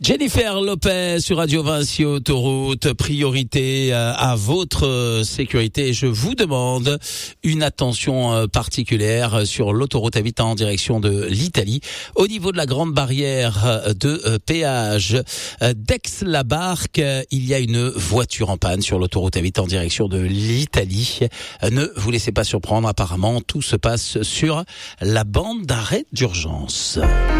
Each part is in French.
Jennifer Lopez sur Radio Vinci Autoroute, priorité à votre sécurité. Je vous demande une attention particulière sur l'autoroute A8 en direction de l'Italie. Au niveau de la grande barrière de péage d'Aix-la-Barque, il y a une voiture en panne sur l'autoroute A8 en direction de l'Italie. Ne vous laissez pas surprendre, apparemment tout se passe sur la bande d'arrêt d'urgence.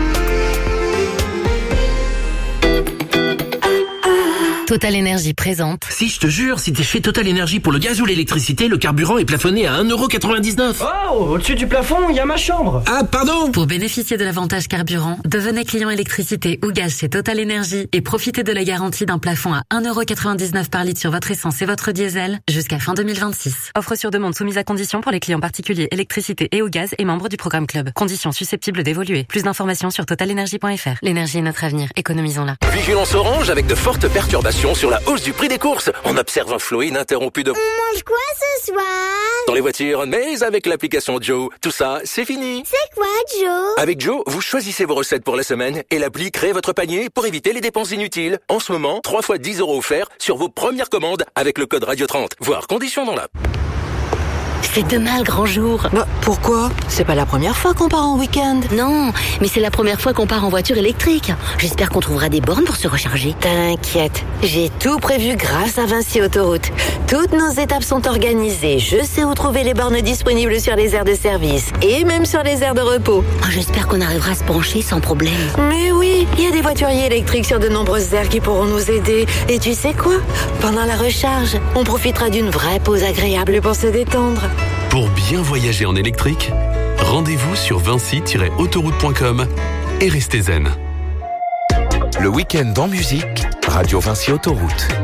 Total Énergie présente. Si, je te jure, si t'es chez Total Énergie pour le gaz ou l'électricité, le carburant est plafonné à 1,99€. Oh, au-dessus du plafond, il y a ma chambre. Ah, pardon. Pour bénéficier de l'avantage carburant, devenez client électricité ou gaz chez Total Énergie et profitez de la garantie d'un plafond à 1,99€ par litre sur votre essence et votre diesel jusqu'à fin 2026. Offre sur demande soumise à condition pour les clients particuliers électricité et ou gaz et membres du programme Club. Conditions susceptibles d'évoluer. Plus d'informations sur totalenergie.fr. L'énergie est notre avenir, économisons-la. Vigilance orange avec de fortes perturbations sur la hausse du prix des courses. On observe un flot ininterrompu de... On mange quoi ce soir? Dans les voitures, mais avec l'application Joe. Tout ça, c'est fini. C'est quoi, Joe? Avec Joe, vous choisissez vos recettes pour la semaine et l'appli crée votre panier pour éviter les dépenses inutiles. En ce moment, 3 fois 10€ offerts sur vos premières commandes avec le code Radio30. Voir conditions dans l'app. C'est demain le grand jour. Bah, pourquoi? C'est pas la première fois qu'on part en week-end. Non, mais c'est la première fois qu'on part en voiture électrique. J'espère qu'on trouvera des bornes pour se recharger. T'inquiète, j'ai tout prévu grâce à Vinci Autoroute. Toutes nos étapes sont organisées. Je sais où trouver les bornes disponibles sur les aires de service et même sur les aires de repos. Oh, j'espère qu'on arrivera à se pencher sans problème. Mais oui, il y a des voituriers électriques sur de nombreuses aires qui pourront nous aider. Et tu sais quoi? Pendant la recharge, on profitera d'une vraie pause agréable pour se détendre. Pour bien voyager en électrique, rendez-vous sur vinci-autoroute.com et restez zen. Le week-end en musique, Radio Vinci Autoroute.